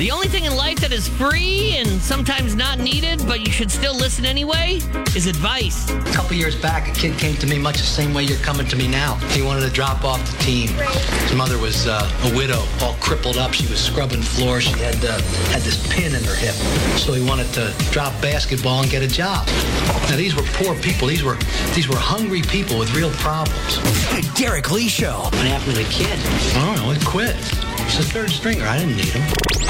The only thing in life that is free and sometimes not needed, but you should still listen anyway, is advice. A couple years back, a kid came to me much the same way you're coming to me now. He wanted to drop off the team. His mother was a widow, all crippled up. She was scrubbing floors. She had this pin in her hip. So he wanted to drop basketball and get a job. Now, these were poor people. These were hungry people with real problems. The Derek Lee Show. What happened to the kid? I don't know. He quit. He's a third stringer. I didn't need him.